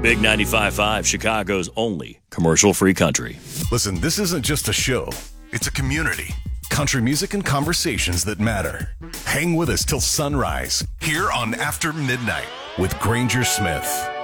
Big 95.5, Chicago's only commercial-free country. Listen, this isn't just a show. It's a community. Country music and conversations that matter. Hang with us till sunrise here on After Midnight with Granger Smith.